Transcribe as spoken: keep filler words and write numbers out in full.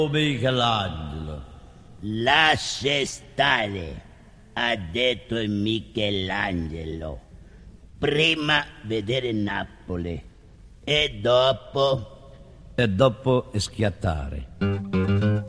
Michelangelo. Lascia stare, ha detto Michelangelo. Prima vedere Napoli e dopo... E dopo schiattare.